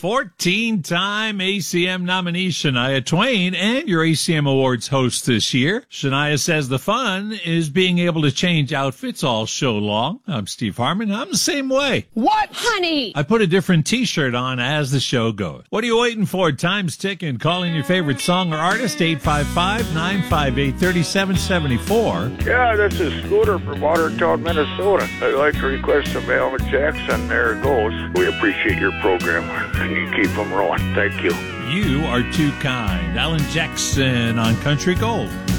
14-time ACM nominee Shania Twain and your ACM Awards host this year. Shania says the fun is being able to change outfits all show long. I'm Steve Harmon. I'm the same way. What? Honey! I put a different t-shirt on as the show goes. What are you waiting for? Time's ticking. Calling your favorite song or artist, 855-958-3774. Yeah, this is Scooter from Watertown, Minnesota. I'd like to request some Alan Jackson. There it goes. We appreciate your program. You keep them rolling. Thank you. You are too kind. Alan Jackson on Country Gold.